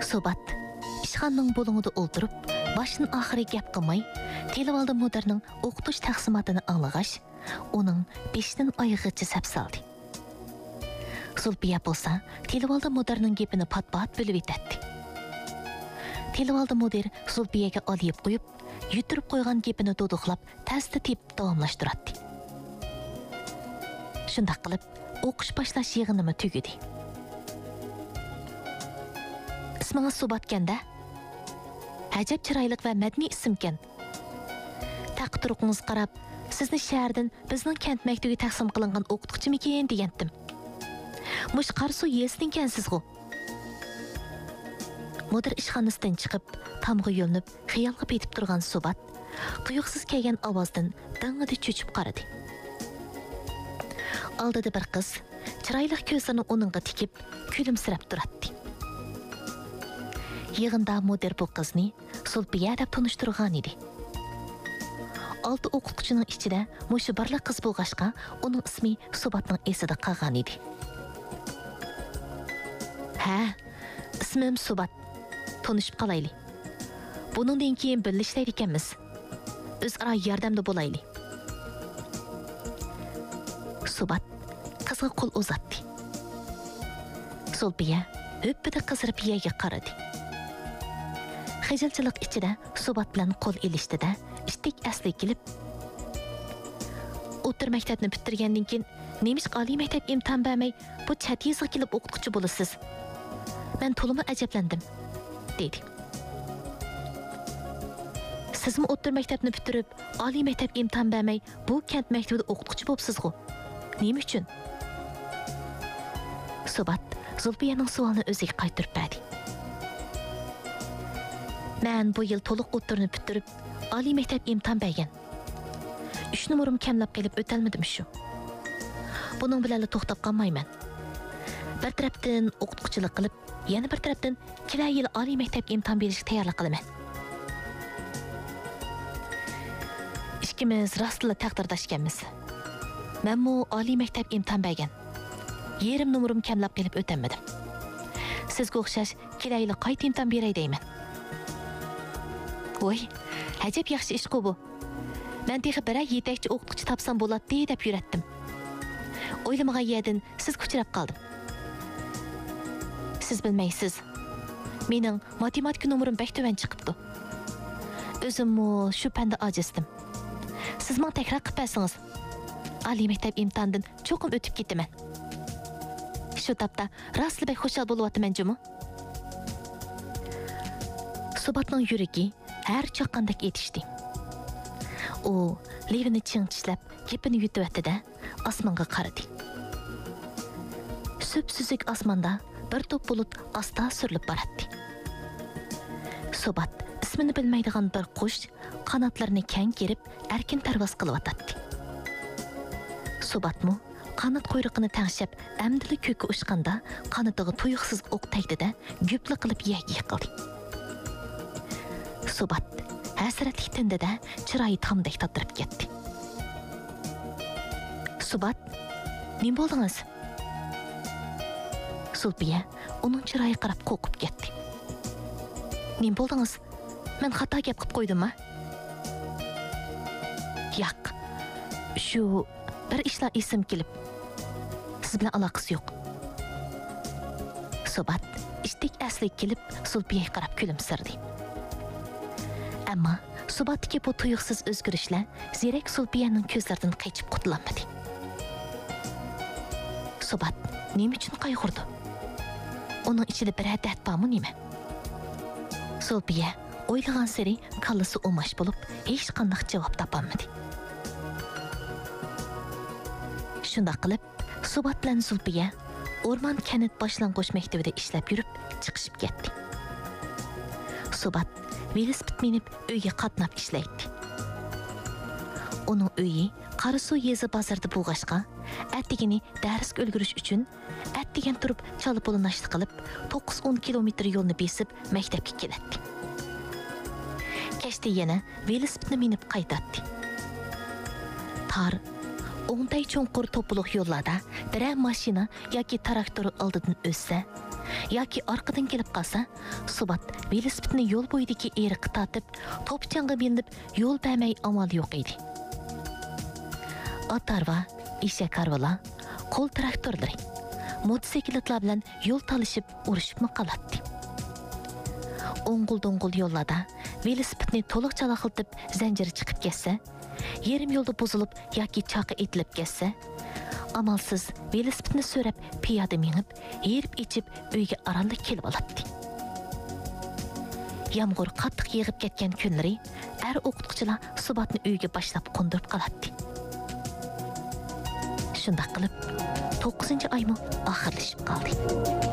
Sobat, ishxonaning bo'lingida o'ltirib, boshdan oxiri gap qilmay, Televalda Modernning o'qitish taqsimotini anglag'ach, uning beshdan oyog'icha sap soldi. Zulfiya bo'lsa, Televalda Modernning gapini pat-pat bilib etdi. Televalda Moder Zulfiyaga olib qo'yib, yutirib qo'ygan gapini to'diqlab, tasdi tep davomlashtiradi. Shundaq qilib, o'qish boshlash yig'inimi tugadi. İsmingiz Sobatkanda? Ajab chiroyli va madaniy ismkan. Taqdiringiz qarab, sizni shahardan bizning kent maktabiga taqsim qilingan o'qituvchimikin degandim. Mush qarsu yesinkansiz-ku. Modir ishxonasidan chiqib, tamg'i yo'linib, xiyolga petib turgan Sobat, quyuqsiz kelgan ovozdan dang'ida cho'chib qaradi. Oldida bir qiz, chiroyli ko'zlarini uningga tikib, kulimsirab turadi. Yig'inda Modir bu qizni Zulfiya deb tanishtirgan edi. 6 o'qituvchining ichida mushu birla qiz bo'lg'ashqa, uning ismi Sobatning esida qolgan edi. Ha, ismim Sobat. Tanışıp qalayli. Buningdan keyin birlashlar ekanmiz. O'zaro yordamda bo'layli. Sobat qizga qo'l uzatdi. Zulfiya o'ppida qizarib yerga qaradi. Xijilchilik ichida Sobat bilan qo'l ilishdi-da, ishtik asli kelib, o'tir maktabni bitirgandan keyin nemish oliy maktab imtihon bermay, bu chat yezga kelib o'qituvchi bo'lasiz. Men to'limi ajablandim. dedi. Sizmi o'rta maktabni bitirib, oliy maktab imtihon bermay, bu kent maktabida o'qituvchi bo'libsiz-ku. Nima uchun? Sobat Zulfiyaning savolini o'ziga qaytarib berdi. Men bu yil to'liq o'rtani bitirib, oliy maktab imtihon bergan. 3 numarim kamlab kelib o'talmadim shu. Buning bilan to'xtab qolmayman. Bir tarafdan o'qituvchilik qilib, yana bir tarafdan kelar yil oliy maktab imtihon berishga tayyorlik qilaman. Ikkimiz rostla taqdirdashganmiz. Men oliy maktab imtihon bergan. Yerim numarim kamlab kelib o'tamadim. Sizga o'xshash kelar yil qayta imtihon beray deyman. Voy, ajab yaxshi ish bu. Men texi biray yetakchi o'qituvchi topsam bo'ladi deb yuratdim. O'ylamagan yerdan sizga uchrab qoldim. Siz bilmaysiz. Mening matematika numarim bektovan chiqibdi. O'zimmi shu fanda ojizdim. Siz men takror qilib bersangiz, oliy maktab imtihonidan cho'qim o'tib ketaman. Shu topda rostli xushal bo'lyapman jumi. Sobatning yuragi har chaqqandek etishdi. U levini chinqishlab, gapini yutib-da osmonga qaradi. Süpsüzük osmonda bir top bulut asta surilib boradi. Sobat ismini bilmaydigan bir qush qanotlarini keng kerib, erkin parvoz qilyotdi. Sobatmi qanot quyruqini tangshab, amdili ko'kka uchganda qanotiga tuyuqsiz o'q tegdi-da, gupli qilib yerga yiqildi. Sobat hasratli tindida chiroyi tomdek tatirib ketdi. Sobat, nima bo'ldingiz? Zulfiya uning chiroyi qarab qo'rqib ketdi. Nima bo'ldingiz? Men xato gap qilib qo'ydimmi? Yo'q. Shu bir ishlar esim kelib. Siz bilan aloqasi yo'q. Sobat ishtik asli kelib Zulfiyaga qarab kulimsirdi. Ammo Sobatdagi bu tuyuqsiz o'zgarishlar zerek Zulfiyaning ko'zlaridan qaychib qutulolmadi. Sobat nima uchun qayg'urdi? Uning ichida bir dard bormi nima? Zulfiya o'ylagan sari kallasi o'mash bo'lib, hech qanday javob topolmadi. Shunda qilib, Sobat bilan Zulfiya o'rmon kanat boshlang'ich maktabida ishlab yurib, chiqishib ketdi. Sobat velosiped minib uyga qatnab ishlaydi. Uning uyi Qarasuv yezi bozorida bo'lg'ashqa, attigini darsga ulgurish uchun attigan turib chalib bo'linashli qilib 9-10 kilometr yo'lni besib maktabga keladi. Kechda yana velosipedni minib qaytadi. Tar o'ngday cho'nqur to'puluq yo'llarda biror mashina yoki traktor oldidan o'tsa, yoki orqadan kelib qolsa, Subat velosipedni yo'l bo'yidagi eriqqa tortib, to'pchonga minib yo'l bermay amal yo'q edi. Atarva, eshak harvalar, qo'l traktorlari, motosikletlar bilan yo'l talishib, urushib qolatdi. O'ng'ul-do'ng'ul yo'llarda velosipedni to'liq chalaqiltib, zanjiri chiqib ketsa, yarim yo'lda buzilib yoki choqi etilib ketsa, amalsiz velosipedni so'rab piyoda minib, yerib ichib uyga arallik kelib oladi. Yomg'ir qattiq yig'ib ketgan kunlari o'qituvchilar Subatni uyga boshlab qo'ndirib qoladi. Shunday qilib 9-oymi oxirlashib qoldi.